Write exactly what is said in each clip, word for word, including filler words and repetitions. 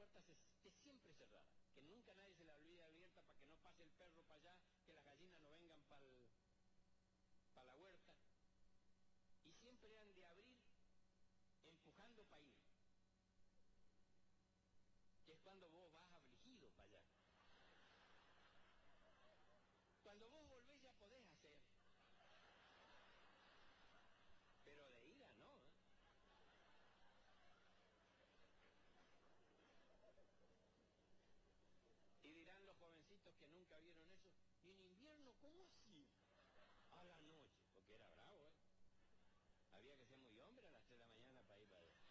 puerta esté siempre cerrada, que nunca nadie se la olvide abierta para que no pase el perro para allá, que las gallinas no vengan para pa la huerta, y siempre han de abrir empujando para ir, que es cuando vos vas afligido para allá. Cuando vos volvés ya podés hacer, pero de ira no, ¿eh? Y dirán los jovencitos que nunca vieron eso, ¿y en invierno cómo así? A la noche, porque era bravo, ¿eh? Había que ser muy hombre a las tres de la mañana para ir para allá.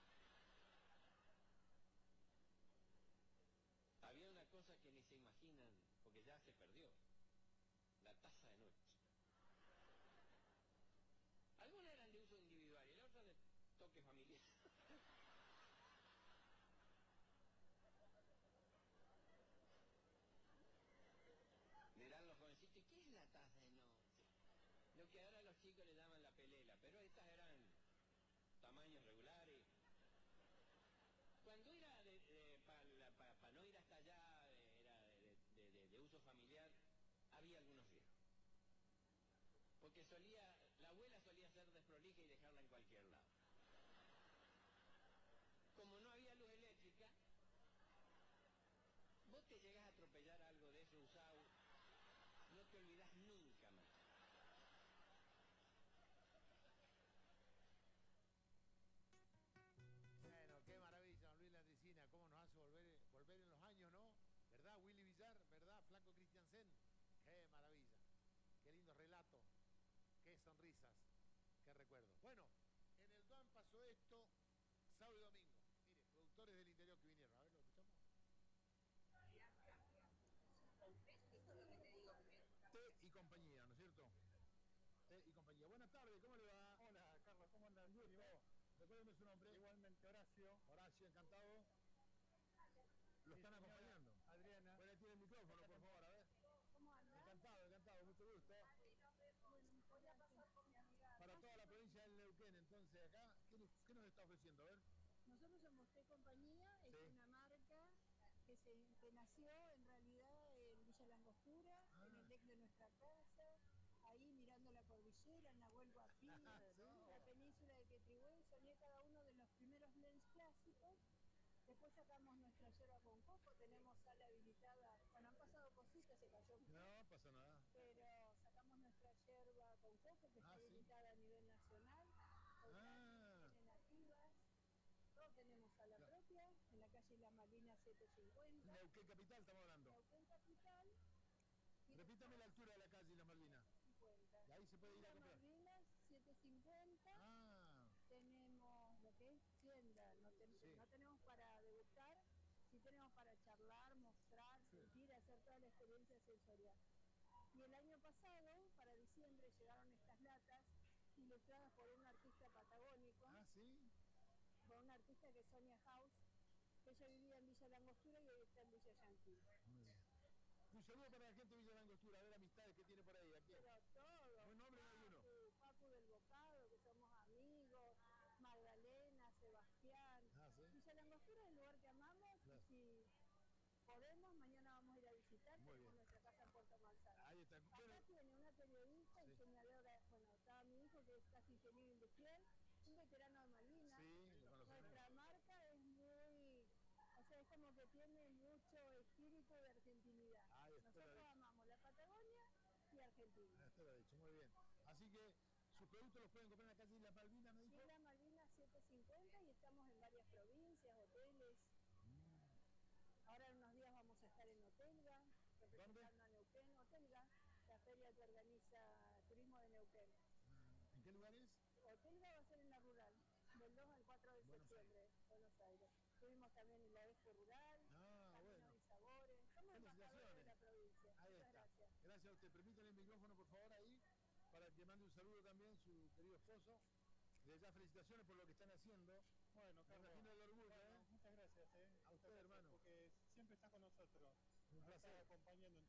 Había una cosa que ni se imaginan, porque ya se perdió, la taza de noche. Algunas eran de uso individual y la otra de toque familiar. Dirán los jovencitos, ¿y qué es la taza de noche? Lo que ahora los chicos le llaman la pelela, pero estas eran tamaños regulares. Cuando era para pa, pa no ir hasta allá, era de, de, de, de uso familiar, había algunos riesgos. Porque solía, la abuela solía ser desprolija y dejarla en cualquier lado. Como no había luz eléctrica, vos te llegás a atropellar algo de eso usado, no te olvidás nunca más. Bueno, qué maravilla, don Luis Landricina, cómo nos hace volver, volver en los años, ¿no? ¿Verdad, Willy Villar? ¿Verdad, Flaco Christiansen? Qué maravilla, qué lindo relato, qué sonrisas, qué recuerdos. Bueno, en el D O A M pasó esto sábado y domingo. Mire, productores del interior que vinieron, a ver, ¿lo escuchamos? Té y compañía, ¿no es cierto? Té y compañía. Buenas tardes, ¿cómo le va? Hola, Carlos, ¿cómo andas? Un gusto. Recuérdeme su nombre. Igualmente, Horacio. Horacio, encantado. Lo Sí, están señora acompañando. Adriana. Bueno, tiene el micrófono, por favor, a ver. ¿Cómo andás? Encantado, encantado, mucho gusto. Bueno, voy a pasar con mi amiga. Para toda la provincia del Neuquén, entonces, acá, ¿qué nos, qué nos está ofreciendo? A ver. Nosotros somos Té Compañía, es Sí. una marca que, se, que nació en realidad en Villa Langostura, Ah. en el deck de nuestra casa, ahí mirando la cordillera, Nahuel Huapi, Sí. la península de Quetrihué, soñé cada uno de los primeros blends clásicos. Después sacamos nuestra yerba con coco, tenemos sala habilitada, bueno, han pasado cositas, se cayó un No pasa nada. pero sacamos nuestra yerba con coco que Ah, está sí. habilitada a nivel nacional, Ah. tienen nativas, todos tenemos sala Claro. propia, en la calle La Malvina setecientos cincuenta, Neuquén Capital estamos hablando. Neuquén Capital, y Repítame la altura de la calle La Malvina. cincuenta. Y ahí se puede ir a La comprar. Malvinas setecientos cincuenta, Ah, tenemos lo que es tienda, no, ten- Sí. no tenemos para degustar, sí tenemos para charlar, mostrar, Sí. sentir, hacer toda la experiencia sensorial. Y el año pasado, para diciembre, llegaron estas latas ilustradas por un artista patagónico, ah, sí. por una artista que es Sonia House, que ella vivía en Villa Langostura y hoy está en Villa Yanquil. Muy bien. Un saludo para la gente de Villa Langostura, a ver amistades que tiene por ahí. Aquí. Pero todo, Buen nombre, no hay uno. Papu, Papu del Bocado, que somos amigos, Magdalena, Sebastián. Ah, sí. Villa Langostura es el lugar que amamos, Claro. y si podemos, mañana vamos a ir a visitar, Muy tenemos bien. nuestra casa en Puerto Manzano. Ahí está. Acá Bueno, tiene una periodista, Sí. diseñadora, bueno, estaba mi hijo que es casi ingeniero industrial, un veterano de Malvinas. sí, lo conocemos. Nuestra marca es muy, o sea, es como que tiene mucho espíritu de argentinidad. Ahí está, Nosotros David. amamos la Patagonia y Argentina. Esto lo he dicho, muy bien. Así que sus productos los pueden comprar en la calle Las Malvinas, me dijo. Isla Malvinas setecientos cincuenta y estamos en varias provincias, hoteles. Ahora en unos días vamos a estar en Otelga, representando a Neuquén. Otelga, la feria que organiza Turismo de Neuquén. ¿En qué lugares? Otelga va a ser en la rural, del dos al cuatro de Buenos septiembre, Buenos Aires. Estuvimos también en la Expo Rural, Ah, Camino bueno. y Sabores. Somos embajadores de Felicitaciones. la provincia. Ahí Muchas está. gracias. Gracias a usted. Permítale el micrófono, por favor, ahí, para que mande un saludo también su querido esposo. De ya felicitaciones por lo que están haciendo. Bueno, Me Carlos. imagino el orgullo, bueno, ¿eh? muchas gracias, ¿eh? A Muchas usted, gracias, hermano. Porque siempre estás con nosotros. Un Nos placer. estás acompañando en